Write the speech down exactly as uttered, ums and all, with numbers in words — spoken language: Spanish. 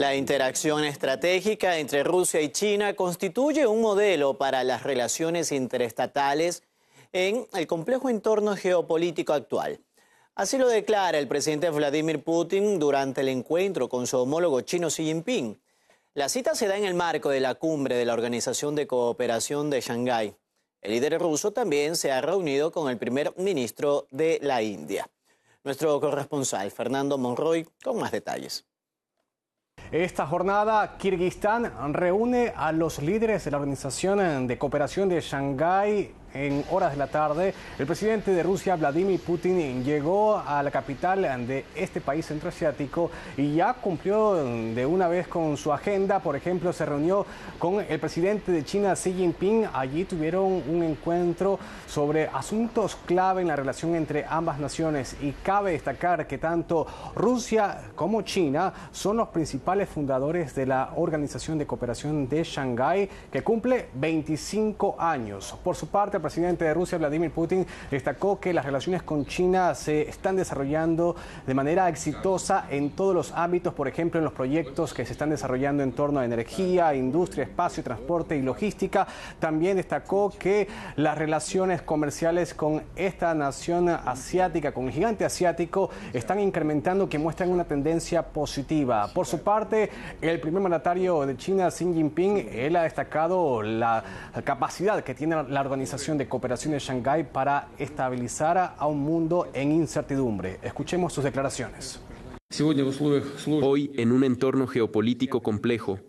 La interacción estratégica entre Rusia y China constituye un modelo para las relaciones interestatales en el complejo entorno geopolítico actual. Así lo declara el presidente Vladimir Putin durante el encuentro con su homólogo chino Xi Jinping. La cita se da en el marco de la cumbre de la Organización de Cooperación de Shanghái. El líder ruso también se ha reunido con el primer ministro de la India. Nuestro corresponsal Fernando Monroy con más detalles. Esta jornada, Kirguistán reúne a los líderes de la Organización de Cooperación de Shanghái en horas de la tarde. El presidente de Rusia, Vladimir Putin, llegó a la capital de este país centroasiático y ya cumplió de una vez con su agenda. Por ejemplo, se reunió con el presidente de China, Xi Jinping. Allí tuvieron un encuentro sobre asuntos clave en la relación entre ambas naciones. Y cabe destacar que tanto Rusia como China son los principales fundadores de la Organización de Cooperación de Shanghái, que cumple veinticinco años. Por su parte, el presidente de Rusia, Vladimir Putin, destacó que las relaciones con China se están desarrollando de manera exitosa en todos los ámbitos, por ejemplo, en los proyectos que se están desarrollando en torno a energía, industria, espacio, transporte y logística. También destacó que las relaciones comerciales con esta nación asiática, con el gigante asiático, están incrementando, que muestran una tendencia positiva. Por su parte, el primer mandatario de China, Xi Jinping, él ha destacado la capacidad que tiene la Organización de Cooperación de Shanghái para estabilizar a un mundo en incertidumbre. Escuchemos sus declaraciones. Hoy, en un entorno geopolítico complejo,